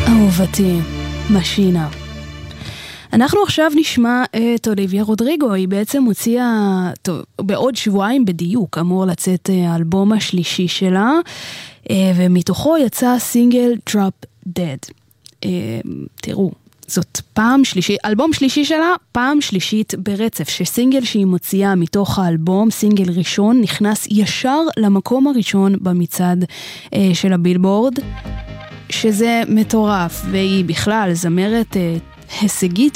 אהובתי, משינה. אנחנו עכשיו נשמע את אוליביה רודריגו. היא בעצם הוציאה, בעוד שבועיים בדיוק, אמור לצאת האלבום השלישי שלה, ומתוכו יצא סינגל Drop Dead. תראו, זאת פעם שלישית, אלבום שלישי שלה, פעם שלישית ברצף, שסינגל שהיא מוציאה מתוך האלבום, סינגל ראשון, נכנס ישר למקום הראשון במצעד של הבילבורד, שזה מטורף, והיא בכלל זמרת הישגית